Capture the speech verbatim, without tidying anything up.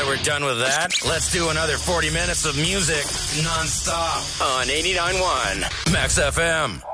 we're done with that. Let's do another forty minutes of music non-stop on eighty-nine point one Max F M.